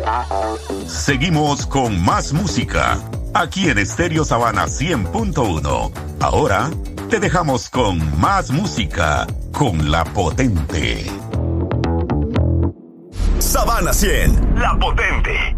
Seguimos con más música, aquí en Estéreo Sabana 100.1. Ahora te dejamos con más música, con La Potente. Sabana 100, La Potente.